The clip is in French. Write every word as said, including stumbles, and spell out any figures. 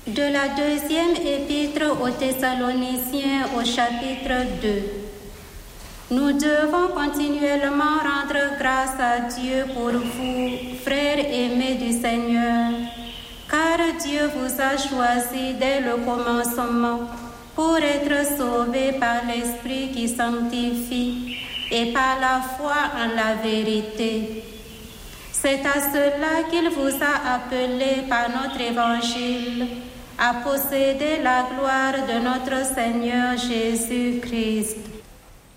De la deuxième épître aux Thessaloniciens au chapitre deux. Nous devons continuellement rendre grâce à Dieu pour vous, frères aimés du Seigneur, car Dieu vous a choisis dès le commencement pour être sauvés par l'Esprit qui sanctifie et par la foi en la vérité. C'est à cela qu'il vous a appelés par notre évangile à posséder la gloire de notre Seigneur Jésus-Christ.